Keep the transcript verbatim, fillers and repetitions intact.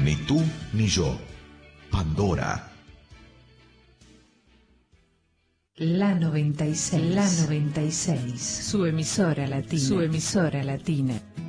Ni tú ni yo. Pandora. La noventa y seis, la noventa y seis, su emisora latina, su emisora latina.